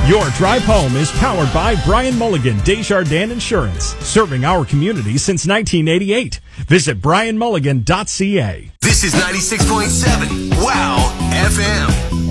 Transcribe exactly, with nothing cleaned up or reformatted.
Your drive home is powered by Brian Mulligan, Desjardins Insurance, serving our community since nineteen eighty-eight. Visit brian mulligan dot c a. This is ninety-six point seven Wow F M.